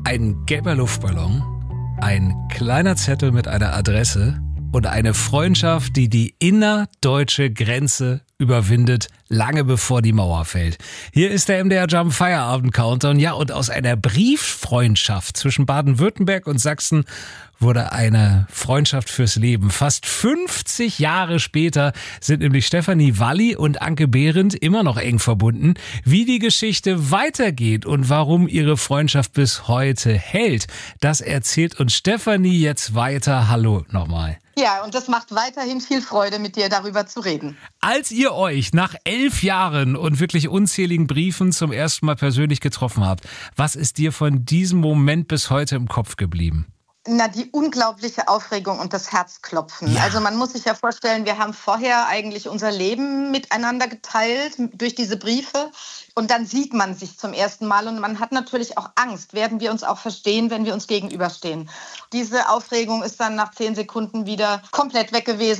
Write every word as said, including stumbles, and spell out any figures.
Ein gelber Luftballon, ein kleiner Zettel mit einer Adresse und eine Freundschaft, die die innerdeutsche Grenze überwindet, lange bevor die Mauer fällt. Hier ist der M D R Jump Feierabend Countdown. Ja, und aus einer Brieffreundschaft zwischen Baden-Württemberg und Sachsen wurde eine Freundschaft fürs Leben. Fast fünfzig Jahre später sind nämlich Stefanie Walli und Anke Behrendt immer noch eng verbunden. Wie die Geschichte weitergeht und warum ihre Freundschaft bis heute hält, das erzählt uns Stefanie jetzt weiter. Hallo nochmal. Ja, und das macht weiterhin viel Freude, mit dir darüber zu reden. Als ihr euch nach elf Jahren und wirklich unzähligen Briefen zum ersten Mal persönlich getroffen habt, was ist dir von diesem Moment bis heute im Kopf geblieben? Na, die unglaubliche Aufregung und das Herzklopfen. Ja. Also man muss sich ja vorstellen, wir haben vorher eigentlich unser Leben miteinander geteilt durch diese Briefe. Und dann sieht man sich zum ersten Mal und man hat natürlich auch Angst. Werden wir uns auch verstehen, wenn wir uns gegenüberstehen? Diese Aufregung ist dann nach zehn Sekunden wieder komplett weg gewesen.